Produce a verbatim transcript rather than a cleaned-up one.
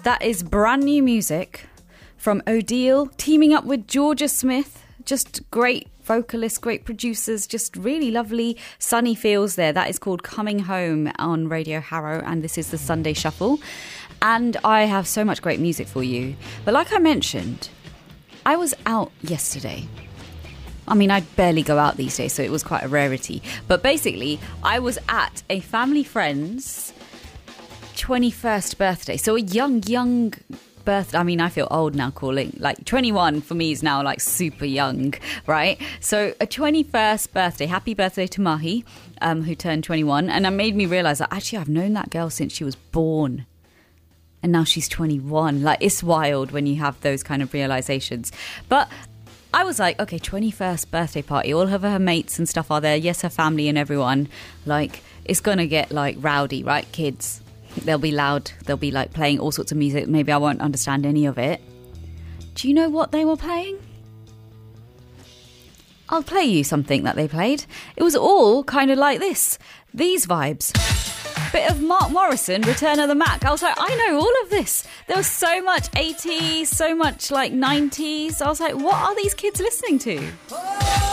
That is brand new music from Odile, teaming up with Georgia Smith. Just great vocalists, great producers, just really lovely sunny feels there. That is called Coming Home on Radio Harrow, and this is the Sunday Shuffle. And I have so much great music for you. But like I mentioned, I was out yesterday. I mean, I barely go out these days, so it was quite a rarity. But basically, I was at a family friend's twenty-first birthday. So a young, young birthday. I mean, I feel old now calling. Like, twenty-one for me is now, like, super young, right? So a twenty-first birthday. Happy birthday to Mahi, um, who turned twenty-one. And it made me realise that, actually, I've known that girl since she was born. And now she's twenty-one. Like, it's wild when you have those kind of realisations. But I was like, okay, twenty-first birthday party. All of her mates and stuff are there. Yes, her family and everyone. Like, it's going to get, like, rowdy, right, kids? They'll be loud. They'll be, like, playing all sorts of music. Maybe I won't understand any of it. Do you know what they were playing? I'll play you something that they played. It was all kind of like this. These vibes. Bit of Mark Morrison, Return of the Mac. I was like, I know all of this. There was so much eighties, so much, like, nineties. I was like, what are these kids listening to?